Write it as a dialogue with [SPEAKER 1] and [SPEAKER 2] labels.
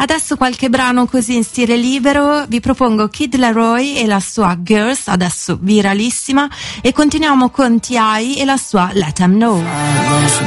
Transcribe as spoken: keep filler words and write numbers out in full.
[SPEAKER 1] Adesso qualche brano così in stile libero, vi propongo Kid Laroi e la sua Girls, adesso viralissima, e continuiamo con T I e la sua Let 'Em Know.